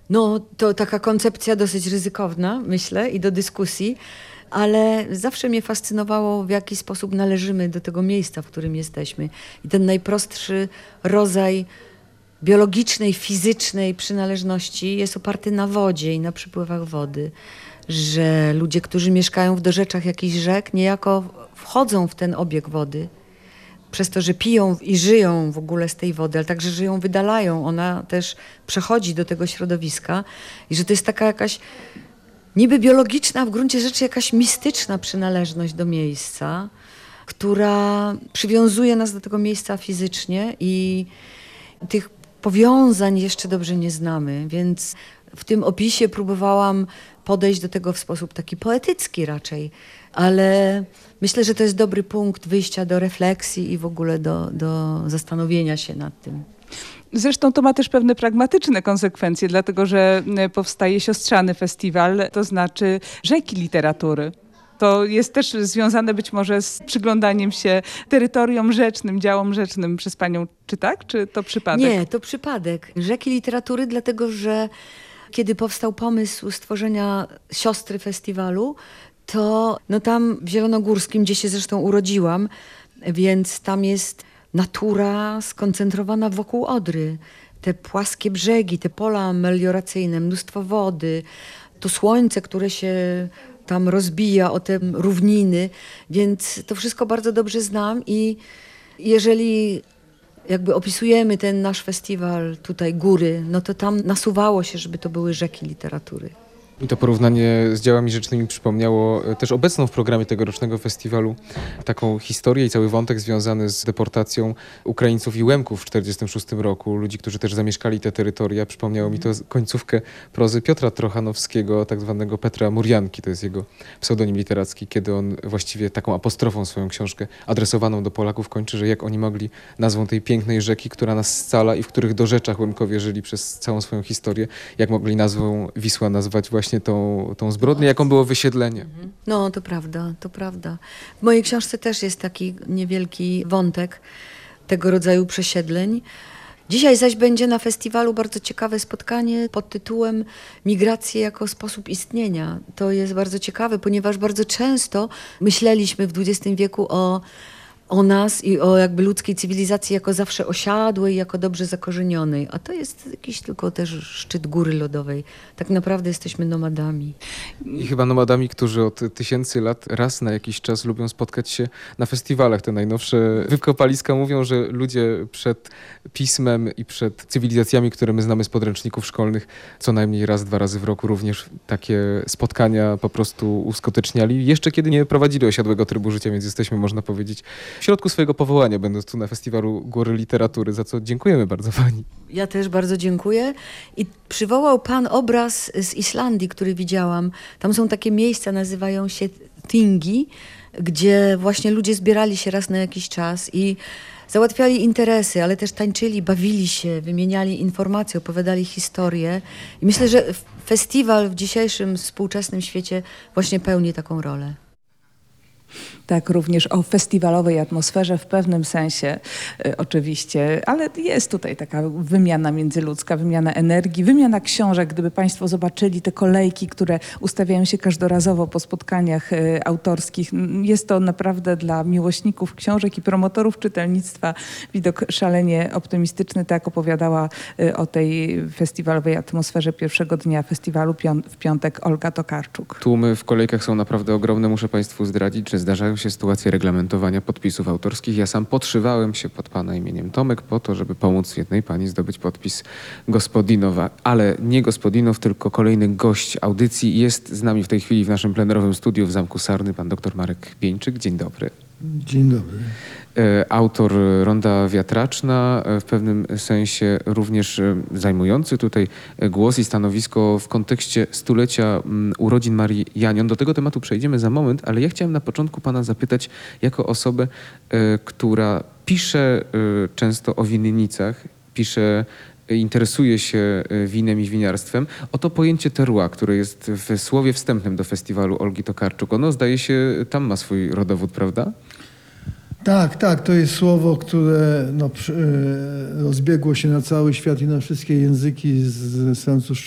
No, to taka koncepcja dosyć ryzykowna, myślę, i do dyskusji, ale zawsze mnie fascynowało, w jaki sposób należymy do tego miejsca, w którym jesteśmy. I ten najprostszy rodzaj biologicznej, fizycznej przynależności jest oparty na wodzie i na przypływach wody. Że ludzie, którzy mieszkają w dorzeczach jakichś rzek, niejako wchodzą w ten obieg wody. Przez to, że piją i żyją w ogóle z tej wody, ale także, że ją wydalają. Ona też przechodzi do tego środowiska i że to jest taka jakaś niby biologiczna, a w gruncie rzeczy jakaś mistyczna przynależność do miejsca, która przywiązuje nas do tego miejsca fizycznie i tych powiązań jeszcze dobrze nie znamy, więc w tym opisie próbowałam podejść do tego w sposób taki poetycki raczej, ale myślę, że to jest dobry punkt wyjścia do refleksji i w ogóle do zastanowienia się nad tym. Zresztą to ma też pewne pragmatyczne konsekwencje, dlatego że powstaje siostrzany festiwal, to znaczy rzeki literatury. To jest też związane być może z przyglądaniem się terytoriom rzecznym, działom rzecznym przez panią. Czy tak? Czy to przypadek? Nie, to przypadek. Rzeki literatury, dlatego że kiedy powstał pomysł stworzenia siostry festiwalu, to no tam w Zielonogórskim, gdzie się zresztą urodziłam, więc tam jest natura skoncentrowana wokół Odry. Te płaskie brzegi, te pola melioracyjne, mnóstwo wody, to słońce, które się tam rozbija o te równiny, więc to wszystko bardzo dobrze znam i jeżeli jakby opisujemy ten nasz festiwal, tutaj góry, no to tam nasuwało się, żeby to były rzeki literatury. I to porównanie z dziełami rzecznymi przypomniało też obecną w programie tegorocznego festiwalu taką historię i cały wątek związany z deportacją Ukraińców i Łemków w 1946 roku. Ludzi, którzy też zamieszkali te terytoria. Przypomniało mi to końcówkę prozy Piotra Trochanowskiego, tak zwanego Petra Murjanki. To jest jego pseudonim literacki, kiedy on właściwie taką apostrofą swoją książkę adresowaną do Polaków kończy, że jak oni mogli nazwą tej pięknej rzeki, która nas scala i w których dorzeczach Łemkowie żyli przez całą swoją historię, jak mogli nazwą Wisła nazwać właśnie tą zbrodnię, jaką było wysiedlenie. No, to prawda, to prawda. W mojej książce też jest taki niewielki wątek tego rodzaju przesiedleń. Dzisiaj zaś będzie na festiwalu bardzo ciekawe spotkanie pod tytułem Migracje jako sposób istnienia. To jest bardzo ciekawe, ponieważ bardzo często myśleliśmy w XX wieku o nas i o jakby ludzkiej cywilizacji jako zawsze osiadłej, jako dobrze zakorzenionej. A to jest jakiś tylko też szczyt góry lodowej. Tak naprawdę jesteśmy nomadami. I chyba nomadami, którzy od tysięcy lat raz na jakiś czas lubią spotkać się na festiwalach. Te najnowsze wykopaliska mówią, że ludzie przed pismem i przed cywilizacjami, które my znamy z podręczników szkolnych, co najmniej raz, dwa razy w roku również takie spotkania po prostu uskuteczniali. Jeszcze kiedy nie prowadzili osiadłego trybu życia, więc jesteśmy, można powiedzieć, w środku swojego powołania, będąc tu na festiwalu Góry Literatury, za co dziękujemy bardzo pani. Ja też bardzo dziękuję. I przywołał pan obraz z Islandii, który widziałam. Tam są takie miejsca, nazywają się Tingi, gdzie właśnie ludzie zbierali się raz na jakiś czas i załatwiali interesy, ale też tańczyli, bawili się, wymieniali informacje, opowiadali historie. I myślę, że festiwal w dzisiejszym współczesnym świecie właśnie pełni taką rolę. Tak, również o festiwalowej atmosferze w pewnym sensie oczywiście, ale jest tutaj taka wymiana międzyludzka, wymiana energii, wymiana książek. Gdyby państwo zobaczyli te kolejki, które ustawiają się każdorazowo po spotkaniach autorskich, jest to naprawdę dla miłośników książek i promotorów czytelnictwa widok szalenie optymistyczny. Tak opowiadała o tej festiwalowej atmosferze pierwszego dnia festiwalu w piątek Olga Tokarczuk. Tłumy w kolejkach są naprawdę ogromne. Muszę państwu zdradzić, że zdarzają się sytuacje reglamentowania podpisów autorskich. Ja sam podszywałem się pod pana imieniem Tomek po to, żeby pomóc jednej pani zdobyć podpis Gospodinowa. Ale nie Gospodinow, tylko kolejny gość audycji. Jest z nami w tej chwili w naszym plenerowym studiu w Zamku Sarny pan dr Marek Bieńczyk. Dzień dobry. Dzień dobry. Autor Ronda Wiatraczna, w pewnym sensie również zajmujący tutaj głos i stanowisko w kontekście stulecia urodzin Marii Janion. Do tego tematu przejdziemy za moment, ale ja chciałem na początku pana zapytać, jako osobę, która pisze często o winnicach, interesuje się winem i winiarstwem, o to pojęcie terroir, które jest w słowie wstępnym do festiwalu Olgi Tokarczuk. Ono, zdaje się, tam ma swój rodowód, prawda? Tak, to jest słowo, które rozbiegło się na cały świat i na wszystkie języki z sensu